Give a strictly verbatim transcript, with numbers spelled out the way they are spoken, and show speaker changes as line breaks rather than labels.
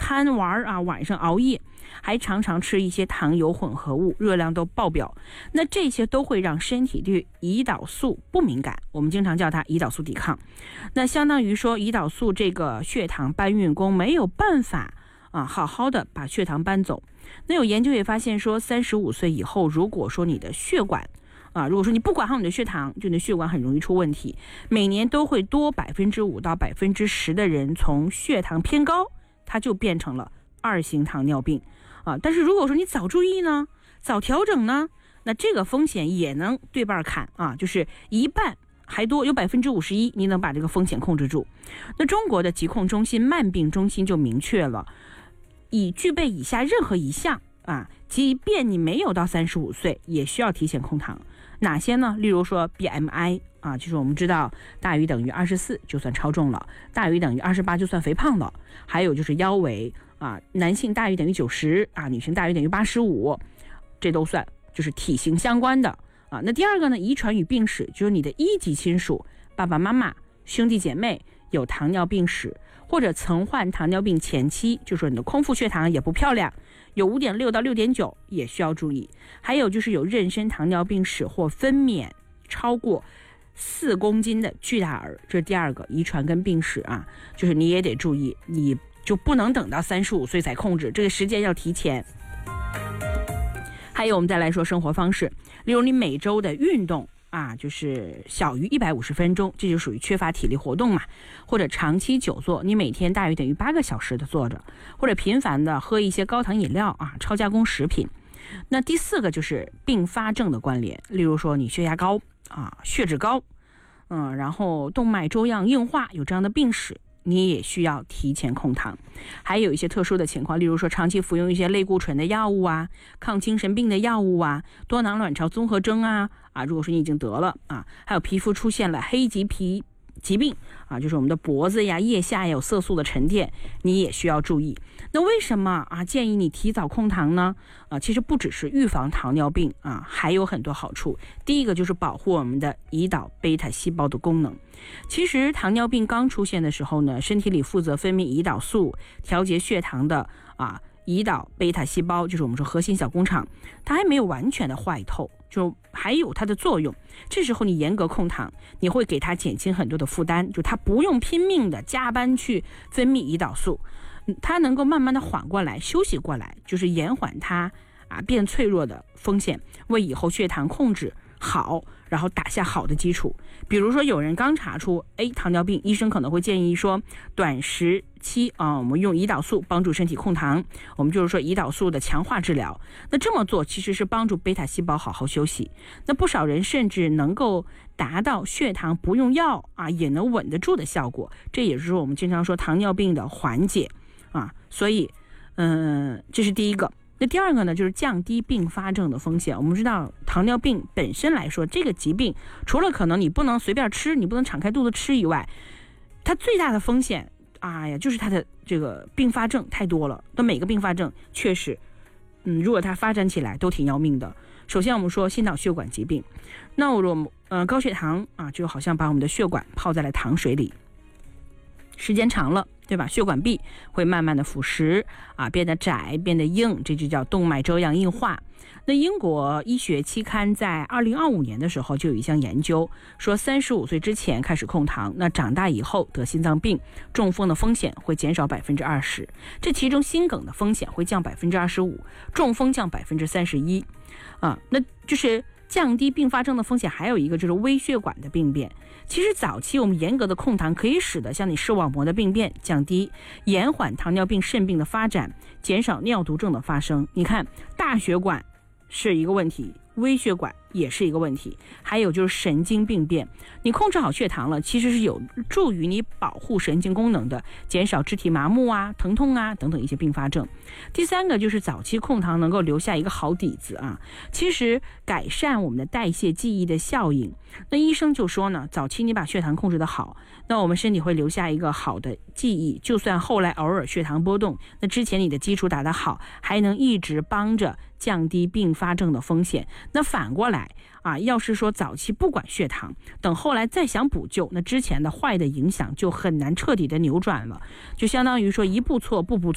贪玩啊，晚上熬夜，还常常吃一些糖油混合物，热量都爆表。那这些都会让身体对胰岛素不敏感，我们经常叫它胰岛素抵抗。那相当于说胰岛素这个血糖搬运工没有办法啊，好好的把血糖搬走。那有研究也发现说，三十五岁以后，如果说你的血管啊，如果说你不管好你的血糖，就你的血管很容易出问题，每年都会多百分之五到百分之十的人从血糖偏高，它就变成了二型糖尿病啊。但是如果说你早注意呢，早调整呢，那这个风险也能对半砍啊，就是一半还多，有百分之五十一，你能把这个风险控制住。那中国的疾控中心慢病中心就明确了，已具备以下任何一项啊，即便你没有到三十五岁，也需要提前控糖。哪些呢？例如说 B M I 啊，就是我们知道大于等于二十四就算超重了，大于等于二十八就算肥胖了。还有就是腰围啊，男性大于等于九十啊，女性大于等于八十五，这都算就是体型相关的啊。那第二个呢，遗传与病史，就是你的一级亲属，爸爸妈妈、兄弟姐妹有糖尿病史，或者曾患糖尿病前期，就说你的空腹血糖也不漂亮，有 五点六到六点九也需要注意。还有就是有妊娠糖尿病史或分娩超过四公斤的巨大儿，这是第二个遗传跟病史啊，就是你也得注意，你就不能等到三十五岁才控制，这个时间要提前。还有我们再来说生活方式，例如你每周的运动啊，就是小于一百五十分钟，这就属于缺乏体力活动嘛。或者长期久坐，你每天大于等于八个小时的坐着，或者频繁的喝一些高糖饮料啊、超加工食品。那第四个就是并发症的关联，例如说你血压高啊、血脂高，嗯，然后动脉粥样硬化有这样的病史，你也需要提前控糖。还有一些特殊的情况，例如说长期服用一些类固醇的药物啊、抗精神病的药物啊、多囊卵巢综合征啊啊，如果说你已经得了啊，还有皮肤出现了黑棘皮疾病啊，就是我们的脖子呀、腋下有色素的沉淀，你也需要注意。那为什么啊建议你提早控糖呢？啊，其实不只是预防糖尿病啊，还有很多好处。第一个就是保护我们的胰岛贝塔细胞的功能。其实糖尿病刚出现的时候呢，身体里负责分泌胰岛素、调节血糖的啊胰岛贝塔细胞，就是我们说核心小工厂，它还没有完全的坏透，就还有它的作用。这时候你严格控糖，你会给它减轻很多的负担，就它不用拼命的加班去分泌胰岛素，它能够慢慢的缓过来、休息过来，就是延缓它啊变脆弱的风险，为以后血糖控制好，然后打下好的基础。比如说有人刚查出哎糖尿病，医生可能会建议说短时期啊，我们用胰岛素帮助身体控糖，我们就是说胰岛素的强化治疗。那这么做其实是帮助贝塔细胞好好休息。那不少人甚至能够达到血糖不用药啊也能稳得住的效果，这也是说我们经常说糖尿病的缓解啊。所以嗯，这是第一个。那第二个呢，就是降低并发症的风险。我们知道糖尿病本身来说，这个疾病除了可能你不能随便吃，你不能敞开肚子吃以外，它最大的风险哎呀就是它的这个并发症太多了。那每个并发症确实嗯，如果它发展起来都挺要命的。首先我们说心脑血管疾病，那我们呃高血糖啊，就好像把我们的血管泡在了糖水里，时间长了，对吧？血管壁会慢慢的腐蚀啊，变得窄，变得硬，这就叫动脉粥样硬化。那英国医学期刊在二零二五年的时候就有一项研究说，三十五岁之前开始控糖，那长大以后得心脏病、中风的风险会减少百分之二十，这其中心梗的风险会降百分之二十五，中风降百分之三十一，啊，那就是降低并发症的风险。还有一个就是微血管的病变。其实早期我们严格的控糖可以使得像你视网膜的病变降低，延缓糖尿病肾病的发展，减少尿毒症的发生。你看大血管是一个问题，微血管也是一个问题，还有就是神经病变。你控制好血糖了，其实是有助于你保护神经功能的，减少肢体麻木啊、疼痛啊等等一些并发症。第三个就是早期控糖能够留下一个好底子啊，其实改善我们的代谢记忆的效应。那医生就说呢，早期你把血糖控制得好，那我们身体会留下一个好的记忆，就算后来偶尔血糖波动，那之前你的基础打得好，还能一直帮着降低并发症的风险。那反过来啊，要是说早期不管血糖，等后来再想补救，那之前的坏的影响就很难彻底的扭转了，就相当于说一步错步步